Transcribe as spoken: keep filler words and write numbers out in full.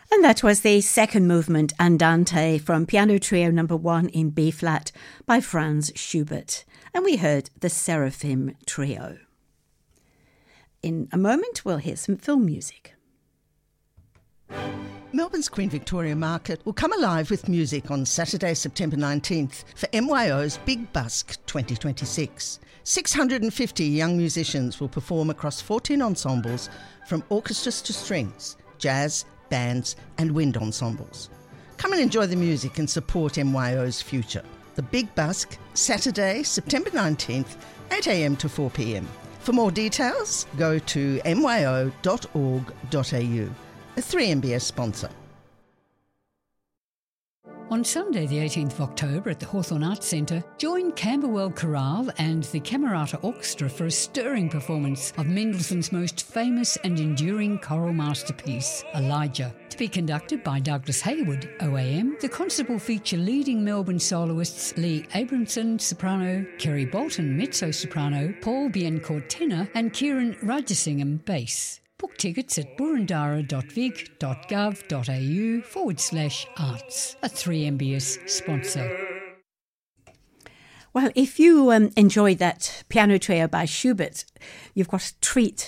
And that was the second movement, Andante, from Piano Trio number one in B-flat by Franz Schubert. And we heard the Seraphim Trio. In a moment, we'll hear some film music. Melbourne's Queen Victoria Market will come alive with music on Saturday, September nineteenth for M Y O's Big Busk twenty twenty-six. six hundred fifty young musicians will perform across fourteen ensembles, from orchestras to strings, jazz, bands and wind ensembles. Come and enjoy the music and support M Y O's future. The Big Busk, Saturday, September nineteenth, eight a.m. to four p.m. For more details, go to m y o dot org dot a u. A three M B S sponsor. On Sunday the eighteenth of October at the Hawthorn Arts Centre, join Camberwell Chorale and the Camerata Orchestra for a stirring performance of Mendelssohn's most famous and enduring choral masterpiece, Elijah. To be conducted by Douglas Hayward, O A M, the concert will feature leading Melbourne soloists Lee Abramson, soprano, Kerry Bolton, mezzo-soprano, Paul Biancourt, tenor and Kieran Rajasingham, bass. Book tickets at burundara.vic.gov.au forward slash arts, a three M B S sponsor. Well, if you um, enjoyed that piano trio by Schubert, you've got a treat